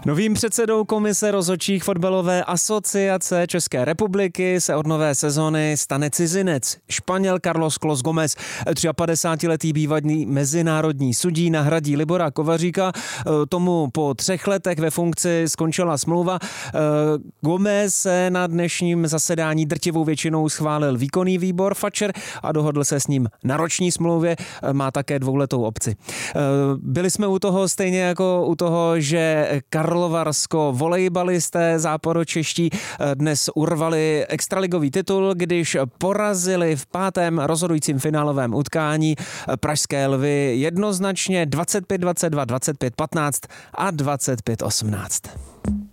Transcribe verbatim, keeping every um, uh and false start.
Novým předsedou komise rozhodčích fotbalové asociace České republiky se od nové sezony stane cizinec. Španěl Carlos Clos Gómez, padesátitříletý bývalý mezinárodní sudí, nahradí Libora Kovaříka. Tomu po třech letech ve funkci skončila smlouva. Gómez se na dnešním zasedání drtivou většinou schválil výkonný výbor F A C Č R a dohodl se s ním na roční smlouvě. Má také dvouletou opci. Byli jsme u toho stejně jako u toho, že Karlovarsko volejbalisté západočeští dnes urvali extraligový titul, když porazili v pátém rozhodujícím finálovém utkání pražské Lvy jednoznačně dvacet pět dvacet dva, dvacet pět patnáct a dvacet pět osmnáct.